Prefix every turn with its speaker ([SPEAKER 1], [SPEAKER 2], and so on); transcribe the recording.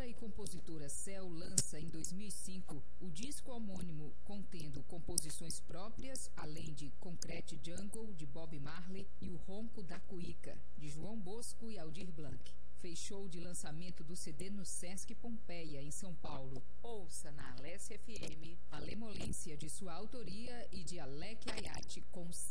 [SPEAKER 1] cantora e compositora Céu lança em 2005 o disco homônimo contendo composições próprias, além de Concrete Jungle, de Bob Marley, e O Ronco da Cuíca, de João Bosco e Aldir Blanc. Fez show de lançamento do CD no Sesc Pompeia, em São Paulo. Ouça na Alessia FM a lemolência de sua autoria e de Alec Ayati com